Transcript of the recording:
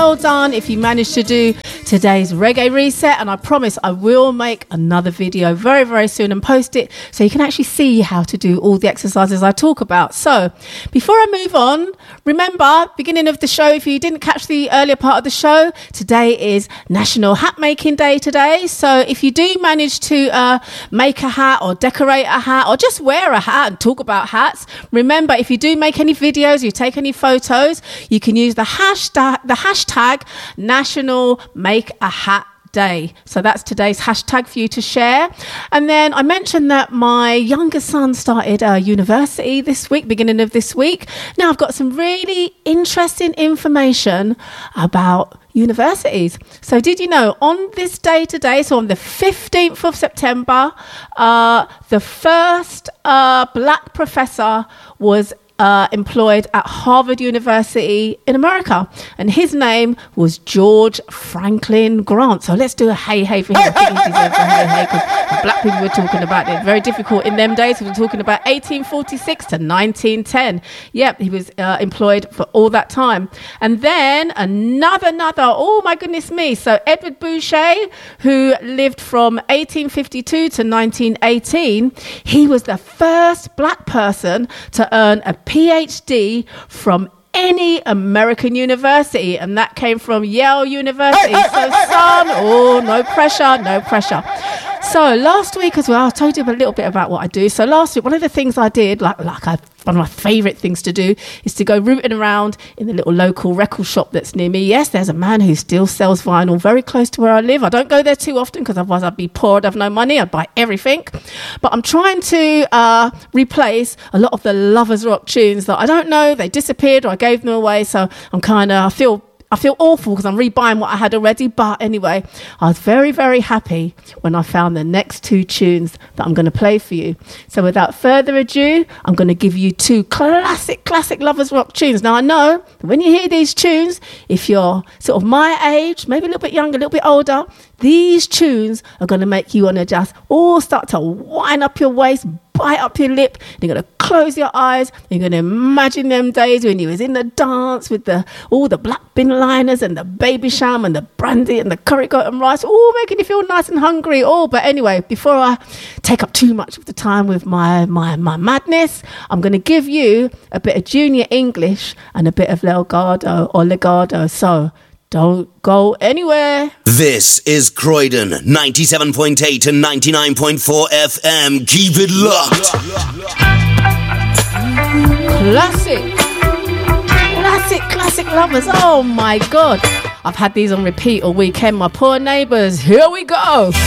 well done if you managed to do today's reggae reset, and I promise I will make another video very, very soon and post it so you can actually see how to do all the exercises I talk about. So before I move on, remember, beginning of the show, if you didn't catch the earlier part of the show, today is National Hat Making Day today. So if you do manage to make a hat or decorate a hat or just wear a hat and talk about hats, remember, if you do make any videos, you take any photos, you can use the hashtag National Make a Hat Day. So that's today's hashtag for you to share. And then I mentioned that my younger son started university this week, beginning of this week. Now I've got some really interesting information about universities. So did you know on this day today, so on the 15th of September, the first black professor was employed at Harvard University in America, and his name was George Franklin Grant. So let's do a hey hey for him. I think he deserves a hey hey, because black people were talking about it. Very difficult in them days. We were talking about 1846 to 1910. Yep, he was employed for all that time. And then another, oh my goodness me. So Edward Boucher, who lived from 1852 to 1918, he was the first black person to earn a PhD from any American university, and that came from Yale University. So son, no pressure. So last week as well, I told you a little bit about what I do. So last week, one of the things I did, one of my favourite things to do, is to go rooting around in the little local record shop that's near me. Yes, there's a man who still sells vinyl very close to where I live. I don't go there too often because otherwise I'd be poor, I'd have no money, I'd buy everything. But I'm trying to replace a lot of the Lovers Rock tunes that I don't know, they disappeared or I gave them away. So I feel awful because I'm rebuying what I had already. But anyway, I was very, very happy when I found the next two tunes that I'm going to play for you. So without further ado, I'm going to give you two classic Lovers Rock tunes. Now, I know that when you hear these tunes, if you're sort of my age, maybe a little bit younger, a little bit older, these tunes are going to make you want to just all start to wind up your waist, bite up your lip. You're going to close your eyes. You're going to imagine them days when you was in the dance with all the black bin liners and the baby sham and the brandy and the curry goat and rice, all making you feel nice and hungry. But anyway, before I take up too much of the time with my madness, I'm going to give you a bit of junior English and a bit of legato. So don't go anywhere. This is Croydon 97.8 and 99.4 FM. Keep it locked. Classic lovers. Oh my God. I've had these on repeat all weekend. My poor neighbours. Here we go.